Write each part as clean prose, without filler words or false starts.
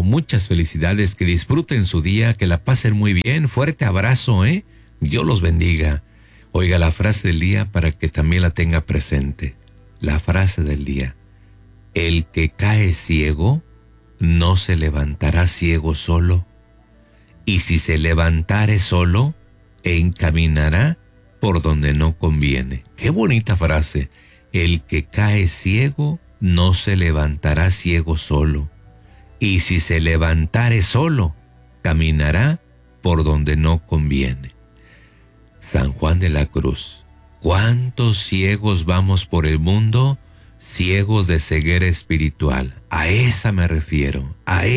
muchas felicidades, que disfruten su día, que la pasen muy bien. Fuerte abrazo, Dios los bendiga. Oiga la frase del día para que también la tenga presente. La frase del día: el que cae ciego no se levantará ciego solo, y si se levantare solo, encaminará por donde no conviene. Qué bonita frase. El que cae ciego no se levantará ciego solo, y si se levantare solo, caminará por donde no conviene. San Juan de la Cruz. ¿Cuántos ciegos vamos por el mundo? Ciegos de ceguera espiritual. A esa me refiero.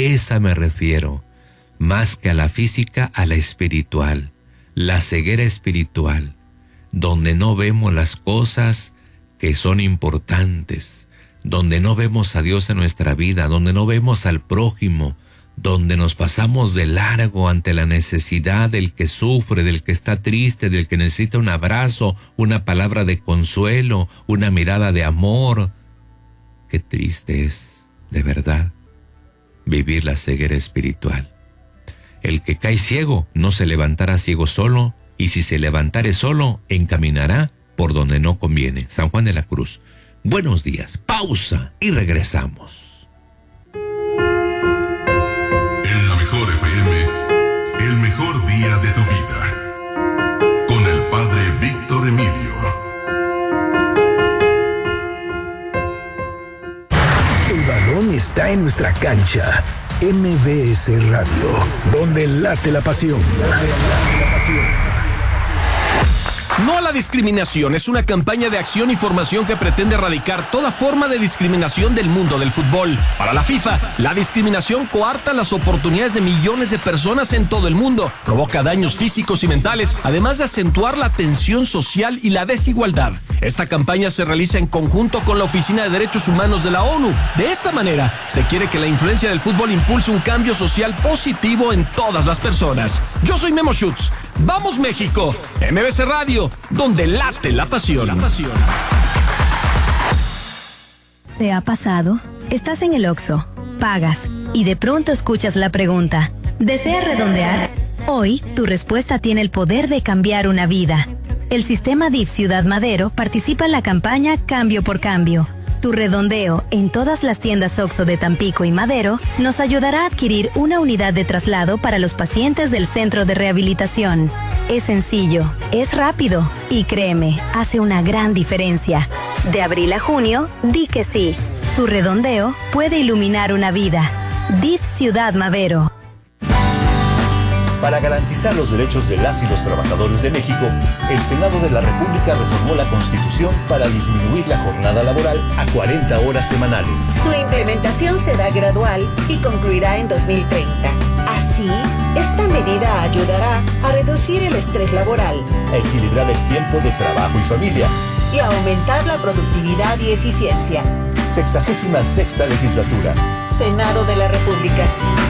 Más que a la física, a la espiritual. La ceguera espiritual, donde no vemos las cosas que son importantes, donde no vemos a Dios en nuestra vida, donde no vemos al prójimo, donde nos pasamos de largo ante la necesidad del que sufre, del que está triste, del que necesita un abrazo, una palabra de consuelo, una mirada de amor. Qué triste es, de verdad, vivir la ceguera espiritual. El que cae ciego no se levantará ciego solo, y si se levantare solo, encaminará por donde no conviene. San Juan de la Cruz. Buenos días, pausa y regresamos. En la Mejor FM, el mejor día de tu vida, con el Padre Víctor Emilio. El balón está en nuestra cancha. MBS Radio, donde late la pasión. No a la discriminación es una campaña de acción y formación que pretende erradicar toda forma de discriminación del mundo del fútbol. Para la FIFA, la discriminación coarta las oportunidades de millones de personas en todo el mundo, provoca daños físicos y mentales, además de acentuar la tensión social y la desigualdad. Esta campaña se realiza en conjunto con la Oficina de Derechos Humanos de la ONU. De esta manera, se quiere que la influencia del fútbol impulse un cambio social positivo en todas las personas. Yo soy Memo Schutz. ¡Vamos México! MBC Radio, donde late la pasión. ¿Te ha pasado? Estás en el Oxxo, pagas y de pronto escuchas la pregunta: ¿deseas redondear? Hoy, tu respuesta tiene el poder de cambiar una vida. El sistema DIF Ciudad Madero participa en la campaña Cambio por Cambio. Tu redondeo en todas las tiendas Oxxo de Tampico y Madero nos ayudará a adquirir una unidad de traslado para los pacientes del centro de rehabilitación. Es sencillo, es rápido y créeme, hace una gran diferencia. De abril a junio, di que sí. Tu redondeo puede iluminar una vida. DIF Ciudad Madero. Para garantizar los derechos de las y los trabajadores de México, el Senado de la República reformó la Constitución para disminuir la jornada laboral a 40 horas semanales. Su implementación será gradual y concluirá en 2030. Así, esta medida ayudará a reducir el estrés laboral, a equilibrar el tiempo de trabajo y familia y a aumentar la productividad y eficiencia. 66ª legislatura. Senado de la República.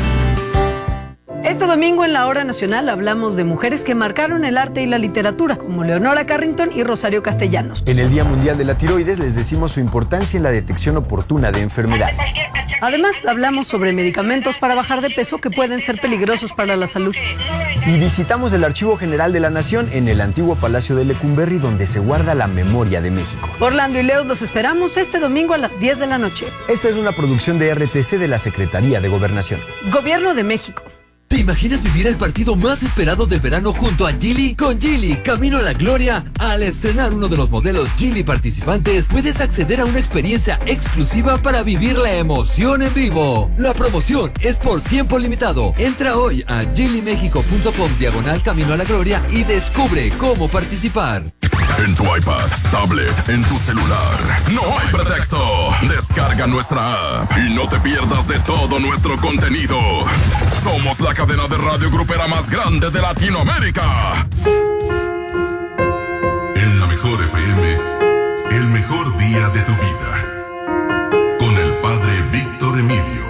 Este domingo en la Hora Nacional hablamos de mujeres que marcaron el arte y la literatura, como Leonora Carrington y Rosario Castellanos. En el Día Mundial de la Tiroides les decimos su importancia en la detección oportuna de enfermedades. Además, hablamos sobre medicamentos para bajar de peso que pueden ser peligrosos para la salud. Y visitamos el Archivo General de la Nación en el antiguo Palacio de Lecumberri, donde se guarda la memoria de México. Orlando y Leo los esperamos este domingo a las 10 de la noche. Esta es una producción de RTC de la Secretaría de Gobernación. Gobierno de México. ¿Te imaginas vivir el partido más esperado del verano junto a Geely? Con Geely, camino a la gloria. Al estrenar uno de los modelos Geely participantes, puedes acceder a una experiencia exclusiva para vivir la emoción en vivo. La promoción es por tiempo limitado. Entra hoy a geelymexico.com/camino a la gloria y descubre cómo participar. En tu iPad, tablet, en tu celular. No hay pretexto. Descarga nuestra app y no te pierdas de todo nuestro contenido. Somos la cadena de radio grupera más grande de Latinoamérica. En la Mejor FM, el mejor día de tu vida. Con el Padre Víctor Emilio.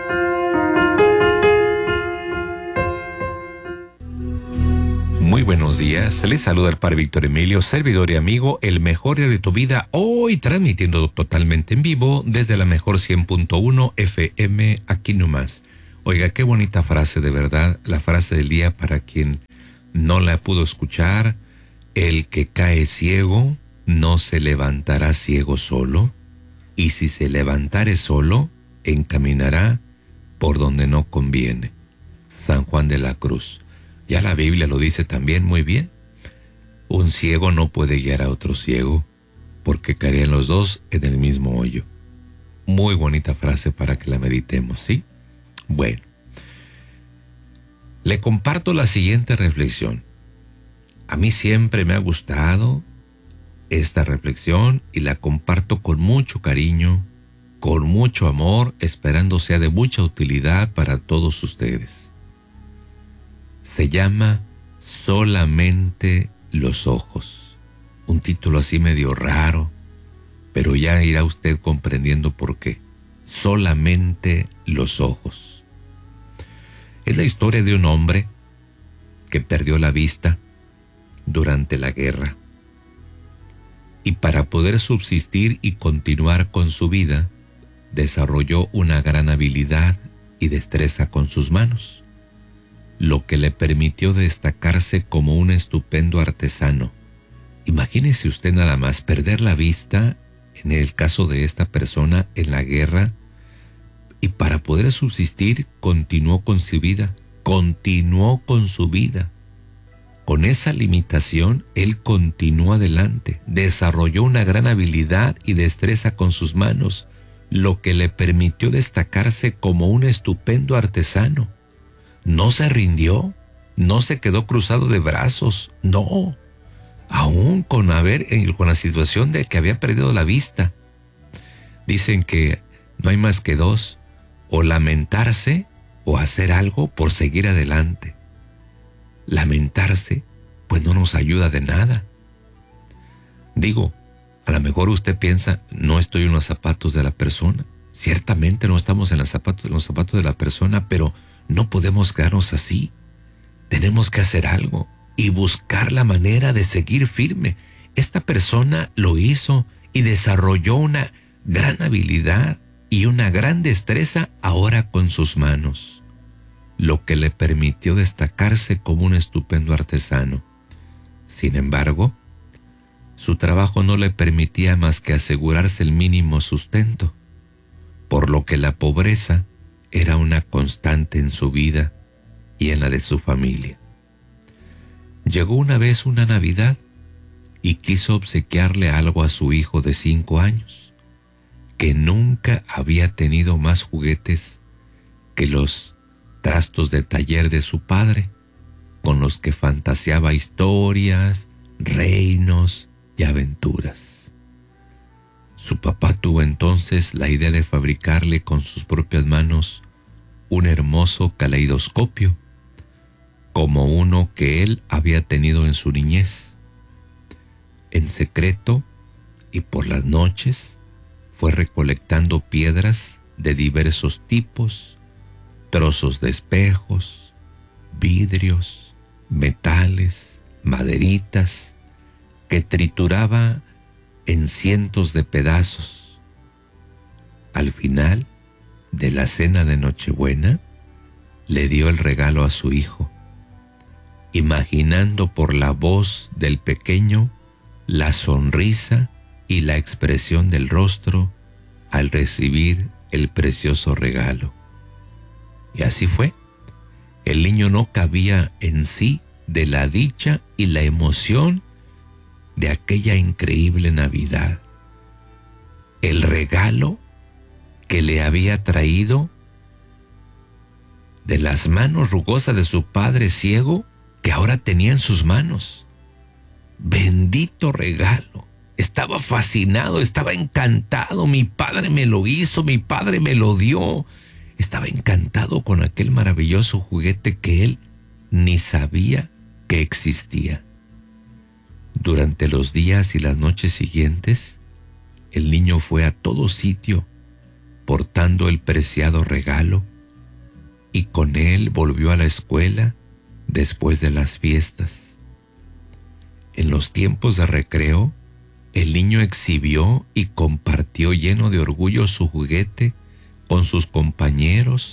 Muy buenos días, les saluda el Padre Víctor Emilio, servidor y amigo, el mejor día de tu vida, hoy transmitiendo totalmente en vivo desde la mejor 100.1 FM, aquí nomás. Oiga, qué bonita frase, de verdad. La frase del día para quien no la pudo escuchar. El que cae ciego no se levantará ciego solo, y si se levantare solo, encaminará por donde no conviene. San Juan de la Cruz. Ya la Biblia lo dice también muy bien. Un ciego no puede guiar a otro ciego, porque caerían los dos en el mismo hoyo. Muy bonita frase para que la meditemos, ¿sí? Bueno, le comparto la siguiente reflexión. A mí siempre me ha gustado esta reflexión y la comparto con mucho cariño, con mucho amor, esperando sea de mucha utilidad para todos ustedes. Se llama Solamente los ojos. Un título así medio raro, pero ya irá usted comprendiendo por qué. Solamente los ojos. Es la historia de un hombre que perdió la vista durante la guerra. Y para poder subsistir y continuar con su vida, desarrolló una gran habilidad y destreza con sus manos, lo que le permitió destacarse como un estupendo artesano. Imagínese usted nada más perder la vista, en el caso de esta persona, en la guerra, y para poder subsistir continuó con su vida. Con esa limitación, él continuó adelante, desarrolló una gran habilidad y destreza con sus manos, lo que le permitió destacarse como un estupendo artesano. No se rindió, no se quedó cruzado de brazos, no, aún con la situación de que había perdido la vista. Dicen que no hay más que dos, o lamentarse o hacer algo por seguir adelante. Lamentarse, pues no nos ayuda de nada. Digo, a lo mejor usted piensa, no estoy en los zapatos de la persona. Ciertamente no estamos en los zapatos de la persona, pero no podemos quedarnos así. Tenemos que hacer algo y buscar la manera de seguir firme. Esta persona lo hizo y desarrolló una gran habilidad y una gran destreza ahora con sus manos, lo que le permitió destacarse como un estupendo artesano. Sin embargo, su trabajo no le permitía más que asegurarse el mínimo sustento, por lo que la pobreza era una constante en su vida y en la de su familia. Llegó una vez una Navidad y quiso obsequiarle algo a su hijo de 5 años, que nunca había tenido más juguetes que los trastos de taller de su padre, con los que fantaseaba historias, reinos y aventuras. Su papá tuvo entonces la idea de fabricarle con sus propias manos un hermoso caleidoscopio, como uno que él había tenido en su niñez. En secreto y por las noches fue recolectando piedras de diversos tipos, trozos de espejos, vidrios, metales, maderitas, que trituraba en cientos de pedazos. Al final de la cena de Nochebuena, le dio el regalo a su hijo, imaginando por la voz del pequeño la sonrisa y la expresión del rostro al recibir el precioso regalo. Y así fue. El niño no cabía en sí de la dicha y la emoción de aquella increíble Navidad. El regalo que le había traído de las manos rugosas de su padre ciego, que ahora tenía en sus manos. Bendito regalo. Estaba fascinado, estaba encantado. Mi padre me lo hizo, mi padre me lo dio. Estaba encantado con aquel maravilloso juguete que él ni sabía que existía. Durante los días y las noches siguientes, el niño fue a todo sitio portando el preciado regalo, y con él volvió a la escuela después de las fiestas. En los tiempos de recreo, el niño exhibió y compartió lleno de orgullo su juguete con sus compañeros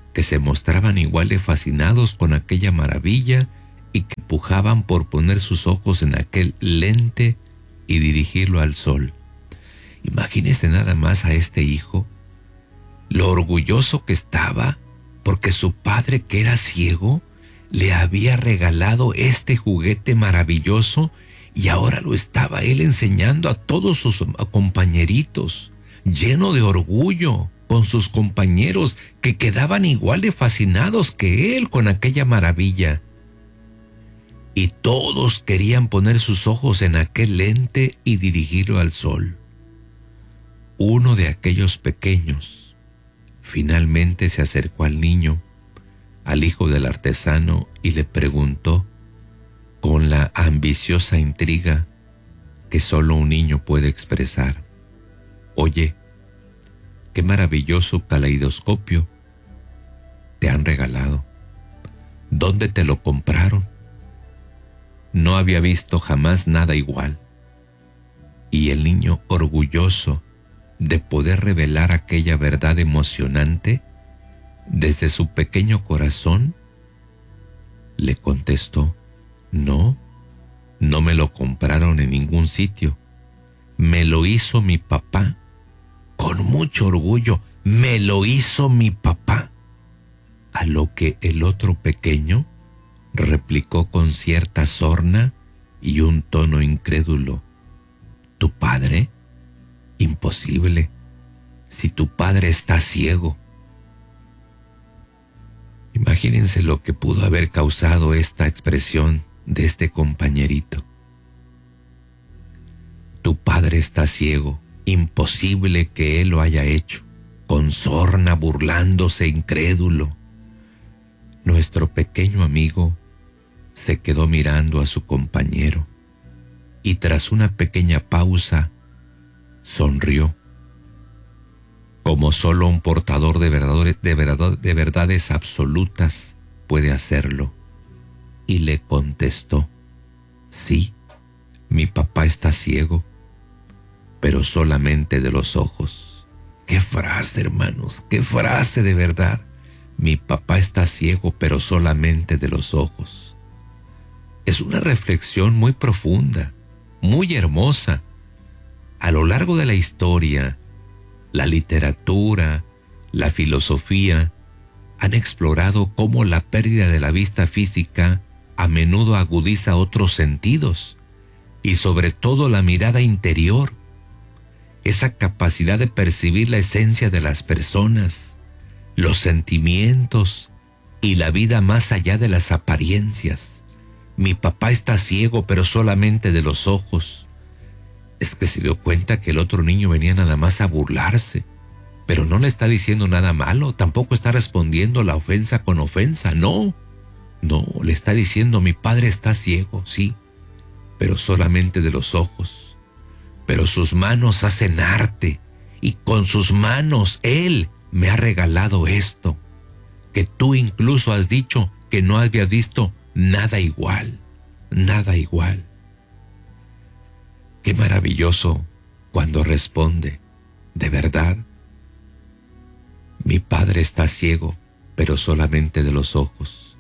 que se mostraban igual de fascinados con aquella maravilla y que pujaban por poner sus ojos en aquel lente y dirigirlo al sol. Imagínese nada más a este hijo, lo orgulloso que estaba porque su padre, que era ciego, le había regalado este juguete maravilloso y ahora lo estaba él enseñando a todos sus compañeritos, lleno de orgullo con sus compañeros que quedaban igual de fascinados que él con aquella maravilla. Y todos querían poner sus ojos en aquel lente y dirigirlo al sol. Uno de aquellos pequeños finalmente se acercó al niño, al hijo del artesano, y le preguntó, con la ambiciosa intriga que solo un niño puede expresar: oye, qué maravilloso caleidoscopio te han regalado. ¿Dónde te lo compraron? No había visto jamás nada igual. Y el niño, orgulloso de poder revelar aquella verdad emocionante desde su pequeño corazón, le contestó: no me lo compraron en ningún sitio. Me lo hizo mi papá. Con mucho orgullo, me lo hizo mi papá. A lo que el otro pequeño replicó con cierta sorna y un tono incrédulo: ¿tu padre? Imposible, si tu padre está ciego. Imagínense lo que pudo haber causado esta expresión de este compañerito. Tu padre está ciego, imposible que él lo haya hecho, con sorna, burlándose, incrédulo. Nuestro pequeño amigo se quedó mirando a su compañero y tras una pequeña pausa sonrió, como solo un portador de verdades absolutas puede hacerlo, y le contestó: sí, mi papá está ciego, pero solamente de los ojos. ¡Qué frase, hermanos! ¡Qué frase de verdad! Mi papá está ciego, pero solamente de los ojos. Es una reflexión muy profunda, muy hermosa. A lo largo de la historia, la literatura, la filosofía han explorado cómo la pérdida de la vista física a menudo agudiza otros sentidos y sobre todo la mirada interior, esa capacidad de percibir la esencia de las personas, los sentimientos y la vida más allá de las apariencias. Mi papá está ciego, pero solamente de los ojos. Es que se dio cuenta que el otro niño venía nada más a burlarse, pero no le está diciendo nada malo, tampoco está respondiendo la ofensa con ofensa, no, le está diciendo: mi padre está ciego, sí, pero solamente de los ojos, pero sus manos hacen arte, y con sus manos él me ha regalado esto, que tú incluso has dicho que no habías visto nada igual, nada igual. Qué maravilloso cuando responde: de verdad, mi padre está ciego, pero solamente de los ojos.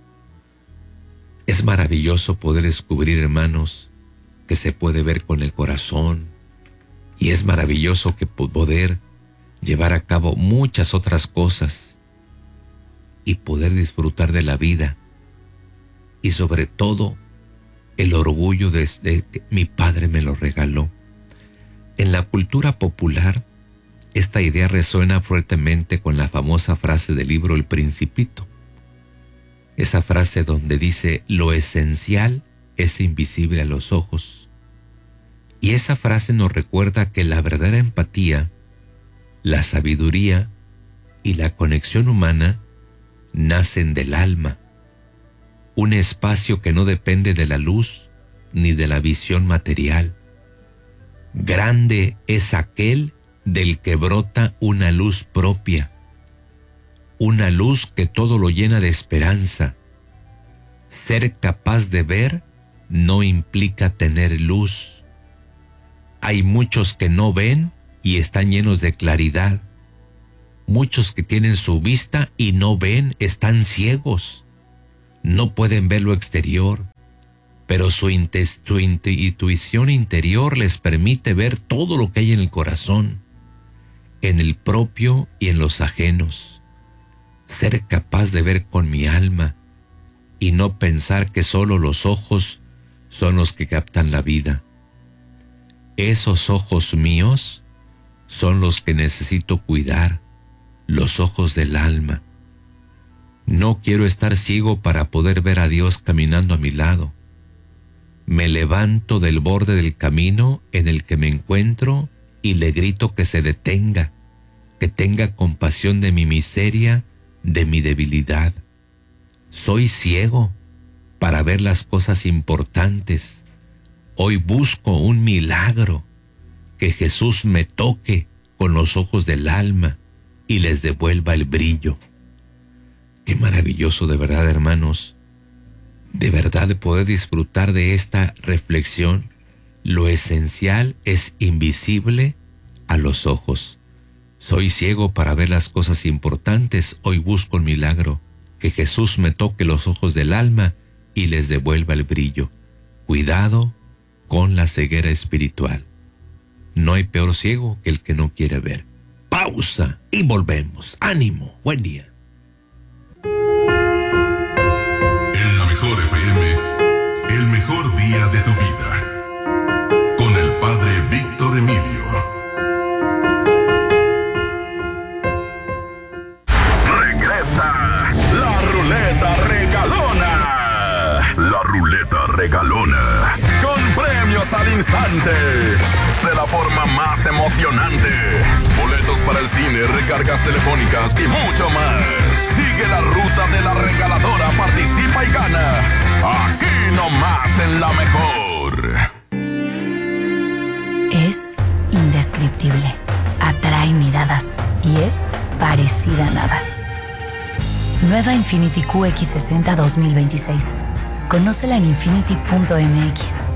Es maravilloso poder descubrir, hermanos, que se puede ver con el corazón, y es maravilloso que poder llevar a cabo muchas otras cosas y poder disfrutar de la vida, y sobre todo el orgullo de que mi padre me lo regaló. En la cultura popular, esta idea resuena fuertemente con la famosa frase del libro El Principito. Esa frase donde dice: lo esencial es invisible a los ojos. Y esa frase nos recuerda que la verdadera empatía, la sabiduría y la conexión humana nacen del alma, un espacio que no depende de la luz ni de la visión material. Grande es aquel del que brota una luz propia, una luz que todo lo llena de esperanza. Ser capaz de ver no implica tener luz. Hay muchos que no ven y están llenos de claridad. Muchos que tienen su vista y no ven, están ciegos. No pueden ver lo exterior, pero su intuición interior les permite ver todo lo que hay en el corazón, en el propio y en los ajenos. Ser capaz de ver con mi alma y no pensar que solo los ojos son los que captan la vida. Esos ojos míos son los que necesito cuidar, los ojos del alma. No quiero estar ciego para poder ver a Dios caminando a mi lado. Me levanto del borde del camino en el que me encuentro y le grito que se detenga, que tenga compasión de mi miseria, de mi debilidad. Soy ciego para ver las cosas importantes. Hoy busco un milagro, que Jesús me toque con los ojos del alma y les devuelva el brillo. Qué maravilloso, de verdad, hermanos, de verdad, de poder disfrutar de esta reflexión. Lo esencial es invisible a los ojos. Soy ciego para ver las cosas importantes. Hoy busco un milagro, que Jesús me toque los ojos del alma y les devuelva el brillo. Cuidado con la ceguera espiritual. No hay peor ciego que el que no quiere ver. Pausa y volvemos. Ánimo. Buen día. En la mejor FM, el mejor día de tu vida. Con el Padre Víctor Emilio. Regresa la ruleta regalona. La ruleta regalona. Con premios al instante. De la forma más emocionante. Boletos para el cine, recargas telefónicas y mucho más. Sigue la ruta de la regaladora, participa y gana. Aquí nomás en La Mejor. Es indescriptible, atrae miradas y es parecida a nada. Nueva Infiniti QX60 2026. Conócela en infiniti.mx.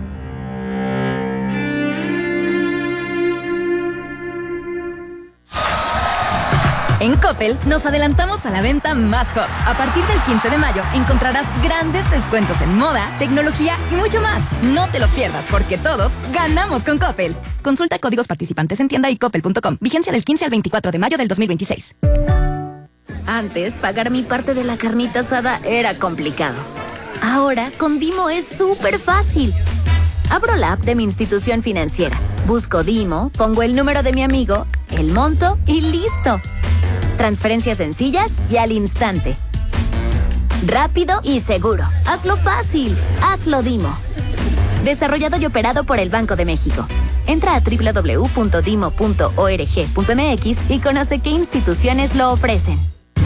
En Coppel nos adelantamos a la venta más hot. A partir del 15 de mayo encontrarás grandes descuentos en moda, tecnología y mucho más. No te lo pierdas porque todos ganamos con Coppel. Consulta códigos participantes en tienda y coppel.com. Vigencia del 15 al 24 de mayo del 2026. Antes, pagar mi parte de la carnita asada era complicado. Ahora, con Dimo es súper fácil. Abro la app de mi institución financiera, busco Dimo, pongo el número de mi amigo, el monto y listo. Transferencias sencillas y al instante. Rápido y seguro. Hazlo fácil. Hazlo Dimo. Desarrollado y operado por el Banco de México. Entra a www.dimo.org.mx y conoce qué instituciones lo ofrecen.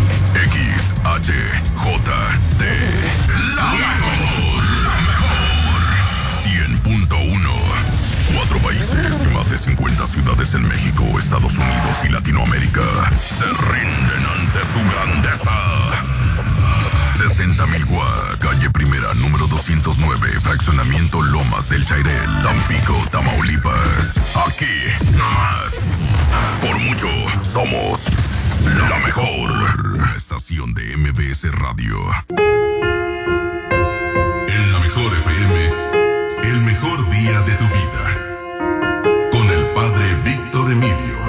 XHJT. La mejor. 100.1. 4 países y más de 50 ciudades en México, Estados Unidos y Latinoamérica se rinden ante su grandeza. 60 Milwaukee, calle Primera, número 209, fraccionamiento Lomas del Chairel, Tampico, Tamaulipas. Aquí, nomás. Por mucho, somos la mejor estación de MBS Radio. En la mejor FM, el mejor día de tu vida. Con el Padre Víctor Emilio.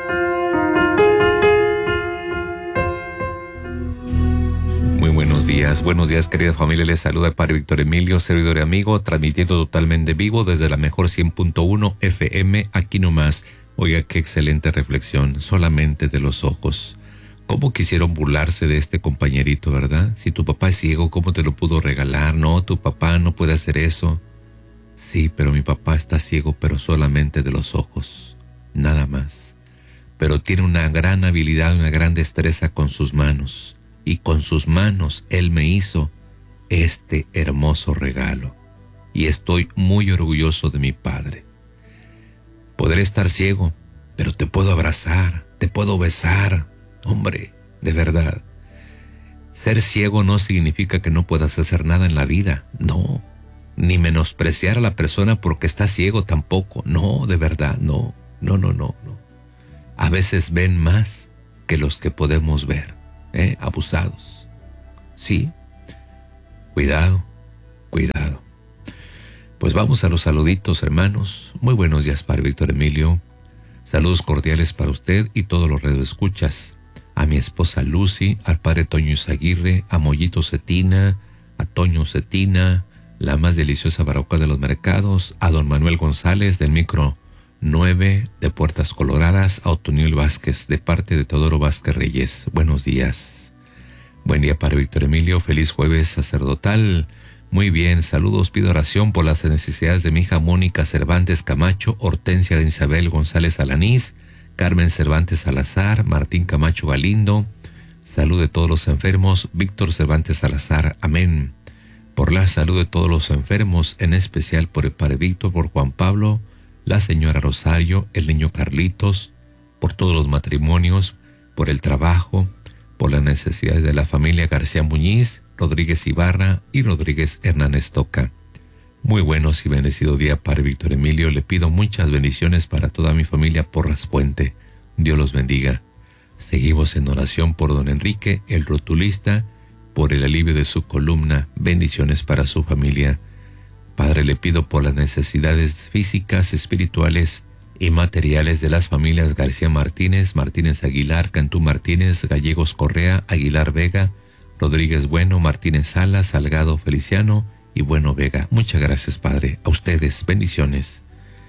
Muy buenos días querida familia, les saluda el Padre Víctor Emilio, servidor y amigo, transmitiendo totalmente vivo desde la mejor 100.1 FM, aquí nomás. Oiga, qué excelente reflexión, solamente de los ojos. ¿Cómo quisieron burlarse de este compañerito, verdad? Si tu papá es ciego, ¿cómo te lo pudo regalar? No, tu papá no puede hacer eso. Sí, pero mi papá está ciego, pero solamente de los ojos, nada más. Pero tiene una gran habilidad, una gran destreza con sus manos. Y con sus manos Él me hizo este hermoso regalo. Y estoy muy orgulloso de mi padre. Podré estar ciego, pero te puedo abrazar, te puedo besar. Hombre, de verdad. Ser ciego no significa que no puedas hacer nada en la vida, no. Ni menospreciar a la persona porque está ciego tampoco. No, de verdad, no. A veces ven más que los que podemos ver, abusados. Sí, cuidado, cuidado. Pues vamos a los saluditos, hermanos. Muy buenos días, Padre Víctor Emilio. Saludos cordiales para usted y todos los radioescuchas. A mi esposa Lucy, al padre Toño Izaguirre, a Mollito Cetina, a Toño Cetina, la más deliciosa barroca de los mercados, a don Manuel González del micro 9 de Puertas Coloradas, a Otoniel Vázquez de parte de Teodoro Vázquez Reyes. Buenos días. Buen día, Padre Víctor Emilio. Feliz jueves sacerdotal. Muy bien, saludos. Pido oración por las necesidades de mi hija Mónica Cervantes Camacho, Hortensia de Isabel González Alanís, Carmen Cervantes Salazar, Martín Camacho Galindo. Salud de todos los enfermos. Víctor Cervantes Salazar. Amén. Por la salud de todos los enfermos, en especial por el Padre Víctor, por Juan Pablo, la señora Rosario, el niño Carlitos, por todos los matrimonios, por el trabajo, por las necesidades de la familia García Muñiz, Rodríguez Ibarra y Rodríguez Hernández Toca. Muy buenos y bendecido día, Padre Víctor Emilio. Le pido muchas bendiciones para toda mi familia Porras Puente. Dios los bendiga. Seguimos en oración por don Enrique, el rotulista, por el alivio de su columna. Bendiciones para su familia. Padre, le pido por las necesidades físicas, espirituales y materiales de las familias García Martínez, Martínez Aguilar, Cantú Martínez, Gallegos Correa, Aguilar Vega, Rodríguez Bueno, Martínez Salas, Salgado Feliciano y Bueno Vega. Muchas gracias, Padre. A ustedes, bendiciones.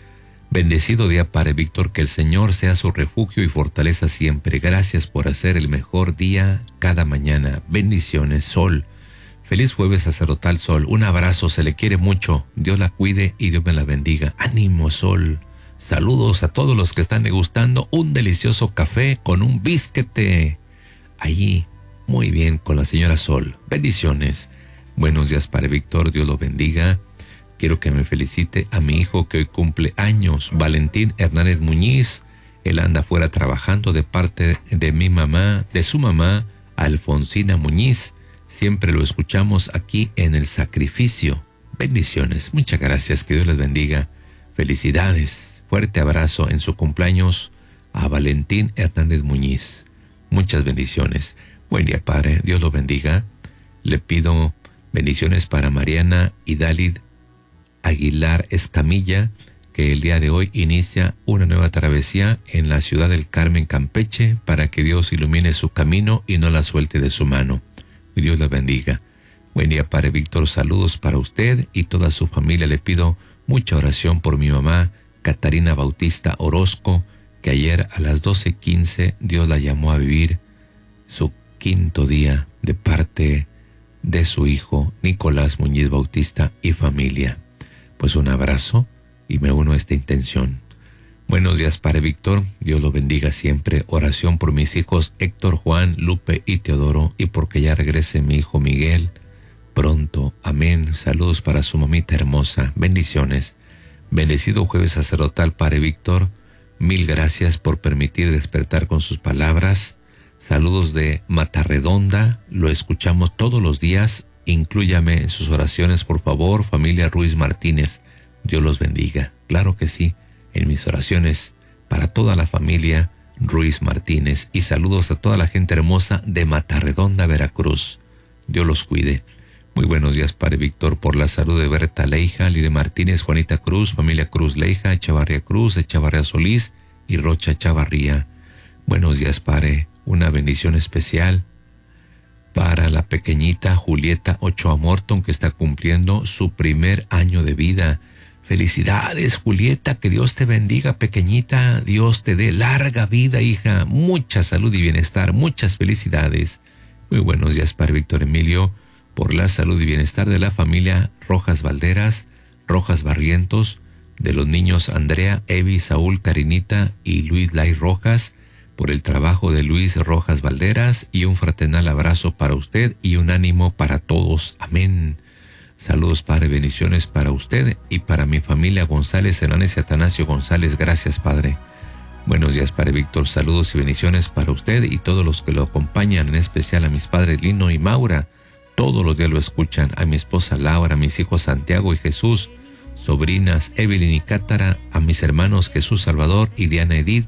Bendecido día, Padre Víctor, que el Señor sea su refugio y fortaleza siempre. Gracias por hacer el mejor día cada mañana. Bendiciones, Sol. Feliz jueves sacerdotal, Sol. Un abrazo, se le quiere mucho. Dios la cuide y Dios me la bendiga. Ánimo, Sol. Saludos a todos los que están degustando un delicioso café con un bisquete. Allí, muy bien, con la señora Sol. Bendiciones. Buenos días, Padre Víctor. Dios lo bendiga. Quiero que me felicite a mi hijo que hoy cumple años, Valentín Hernández Muñiz. Él anda afuera trabajando de parte de mi mamá, de su mamá, Alfonsina Muñiz. Siempre lo escuchamos aquí en El Sacrificio. Bendiciones. Muchas gracias. Que Dios les bendiga. Felicidades. Fuerte abrazo en su cumpleaños a Valentín Hernández Muñiz. Muchas bendiciones. Buen día, Padre. Dios lo bendiga. Le pido bendiciones para Mariana Hidalid Aguilar Escamilla, que el día de hoy inicia una nueva travesía en la ciudad del Carmen, Campeche, para que Dios ilumine su camino y no la suelte de su mano. Dios la bendiga. Buen día, Padre Víctor. Saludos para usted y toda su familia. Le pido mucha oración por mi mamá, Catarina Bautista Orozco, que ayer a las 12:15 Dios la llamó a vivir su quinto día de parte de su hijo, Nicolás Muñiz Bautista y familia. Pues un abrazo y me uno a esta intención. Buenos días, Padre Víctor. Dios lo bendiga siempre. Oración por mis hijos Héctor, Juan, Lupe y Teodoro, y porque ya regrese mi hijo Miguel pronto. Amén. Saludos para su mamita hermosa. Bendiciones. Bendecido jueves sacerdotal, Padre Víctor. Mil gracias por permitir despertar con sus palabras. Saludos de Matarredonda. Lo escuchamos todos los días. Inclúyame en sus oraciones, por favor, familia Ruiz Martínez. Dios los bendiga. Claro que sí, en mis oraciones para toda la familia Ruiz Martínez. Y saludos a toda la gente hermosa de Matarredonda, Veracruz. Dios los cuide. Muy buenos días, Padre Víctor, por la salud de Berta Leija, Lide Martínez, Juanita Cruz, familia Cruz Leija, Echavarría Cruz, Echavarría Solís y Rocha Echavarría. Buenos días, Padre. Una bendición especial para la pequeñita Julieta Ochoa Morton, que está cumpliendo su primer año de vida. Felicidades, Julieta, que Dios te bendiga, pequeñita. Dios te dé larga vida, hija. Mucha salud y bienestar, muchas felicidades. Muy buenos días, Padre Víctor Emilio, por la salud y bienestar de la familia Rojas Valderas, Rojas Barrientos, de los niños Andrea, Evi, Saúl, Karinita y Luis Lai Rojas, por el trabajo de Luis Rojas Valderas, y un fraternal abrazo para usted y un ánimo para todos. Amén. Saludos, Padre, bendiciones para usted y para mi familia González Hernández y Atanasio González. Gracias, Padre. Buenos días, Padre Víctor. Saludos y bendiciones para usted y todos los que lo acompañan, en especial a mis padres Lino y Maura. Todos los días lo escuchan. A mi esposa Laura, a mis hijos Santiago y Jesús, sobrinas Evelyn y Cátara, a mis hermanos Jesús Salvador y Diana Edith,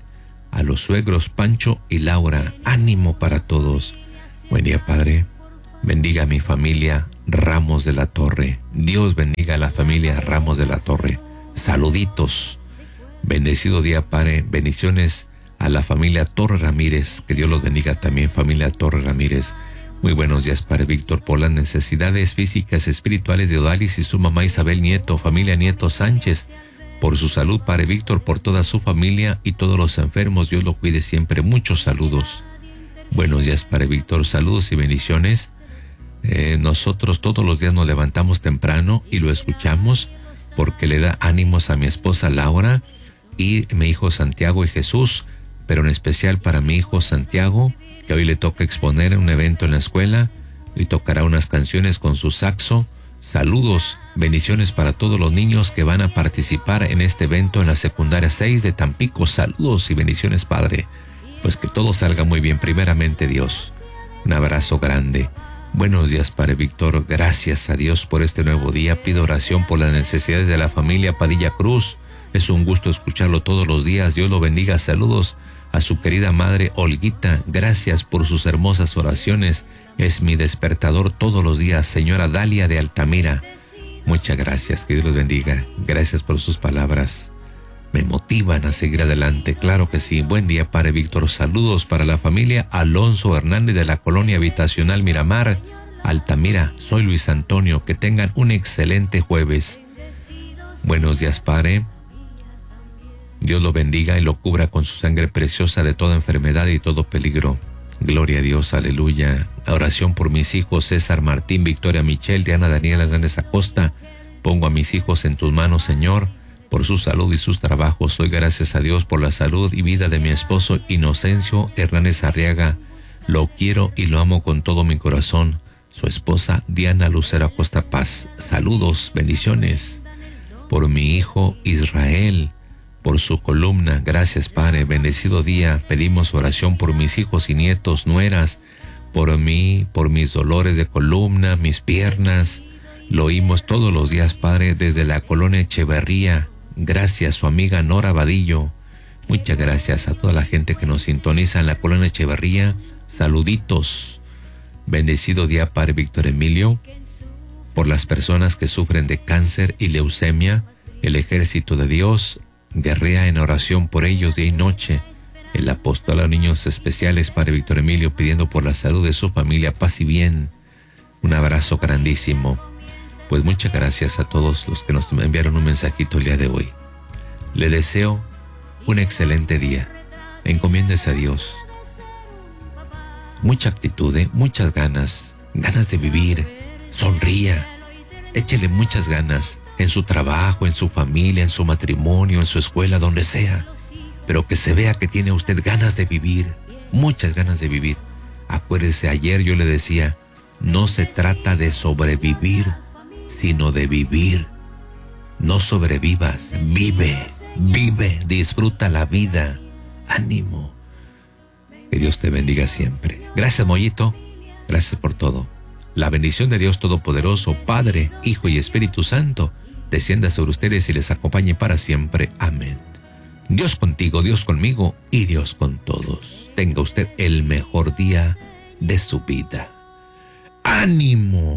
a los suegros Pancho y Laura. Ánimo para todos. Buen día, Padre. Bendiga a mi familia Ramos de la Torre. Dios bendiga a la familia Ramos de la Torre. Saluditos. Bendecido día, Padre. Bendiciones a la familia Torre Ramírez. Que Dios los bendiga también, familia Torre Ramírez. Muy buenos días, Padre Víctor, por las necesidades físicas, espirituales de Odalis y su mamá Isabel Nieto, familia Nieto Sánchez, por su salud, Padre Víctor, por toda su familia y todos los enfermos. Dios lo cuide siempre. Muchos saludos. Buenos días, Padre Víctor. Saludos y bendiciones. Nosotros todos los días nos levantamos temprano y lo escuchamos porque le da ánimos a mi esposa Laura y mi hijo Santiago y Jesús, pero en especial para mi hijo Santiago, que hoy le toca exponer un evento en la escuela y tocará unas canciones con su saxo. Saludos, bendiciones para todos los niños que van a participar en este evento en la secundaria 6 de Tampico. Saludos y bendiciones, Padre. Pues que todo salga muy bien, primeramente Dios. Un abrazo grande. Buenos días, Padre Víctor. Gracias a Dios por este nuevo día. Pido oración por las necesidades de la familia Padilla Cruz. Es un gusto escucharlo todos los días. Dios lo bendiga. Saludos a su querida madre Olguita. Gracias por sus hermosas oraciones. Es mi despertador todos los días. Señora Dalia de Altamira. Muchas gracias. Que Dios los bendiga. Gracias por sus palabras. Me motivan a seguir adelante. Claro que sí. Buen día, Padre Víctor. Saludos para la familia Alonso Hernández de la colonia habitacional Miramar, Altamira. Soy Luis Antonio. Que tengan un excelente jueves. Buenos días, Padre. Dios lo bendiga y lo cubra con su sangre preciosa de toda enfermedad y todo peligro. Gloria a Dios, aleluya. Oración por mis hijos César Martín, Victoria Michelle, Diana Daniela Hernández Acosta. Pongo a mis hijos en tus manos, Señor, por su salud y sus trabajos. Doy gracias a Dios por la salud y vida de mi esposo Inocencio Hernández Arriaga. Lo quiero y lo amo con todo mi corazón. Su esposa Diana Lucero Acosta Paz. Saludos, bendiciones. Por mi hijo Israel, por su columna. Gracias, Padre. Bendecido día. Pedimos oración por mis hijos y nietos, nueras, por mí, por mis dolores de columna, mis piernas. Lo oímos todos los días, Padre, desde la colonia Echeverría. Gracias, su amiga Nora Vadillo. Muchas gracias a toda la gente que nos sintoniza en la colonia Echeverría. Saluditos. Bendecido día, Padre Víctor Emilio, por las personas que sufren de cáncer y leucemia. El ejército de Dios guerrea en oración por ellos día y noche. El apostolado a niños especiales, Padre Víctor Emilio, pidiendo por la salud de su familia, paz y bien. Un abrazo grandísimo. Pues muchas gracias a todos los que nos enviaron un mensajito el día de hoy. Le deseo un excelente día. Encomiéndese a Dios. Mucha actitud, muchas ganas de vivir. Sonría. Échele muchas ganas. En su trabajo, en su familia, en su matrimonio, en su escuela, donde sea. Pero que se vea que tiene usted ganas de vivir, muchas ganas de vivir. Acuérdese, ayer yo le decía, no se trata de sobrevivir, sino de vivir. No sobrevivas, vive, disfruta la vida. Ánimo. Que Dios te bendiga siempre. Gracias, Mollito. Gracias por todo. La bendición de Dios Todopoderoso, Padre, Hijo y Espíritu Santo, descienda sobre ustedes y les acompañe para siempre. Amén. Dios contigo, Dios conmigo y Dios con todos. Tenga usted el mejor día de su vida. ¡Ánimo!